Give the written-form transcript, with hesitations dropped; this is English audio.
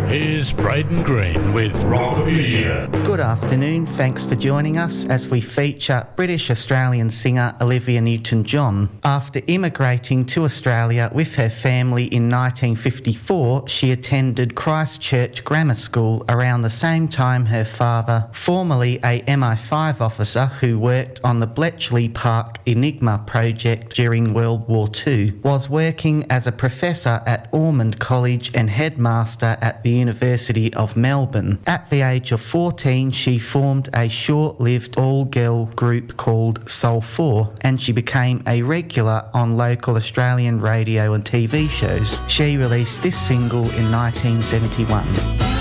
Here's Braden Green with Rockapedia. Good afternoon, thanks for joining us as we feature British-Australian singer Olivia Newton-John. After immigrating to Australia with her family in 1954, she attended Christchurch Grammar School around the same time her father, formerly a MI5 officer who worked on the Bletchley Park Enigma project during World War II, was working as a professor at Ormond College and headmaster at the University of Melbourne. At the age of 14, she formed a short-lived all-girl group called Soul 4, and she became a regular on local Australian radio and TV shows. She released this single in 1971.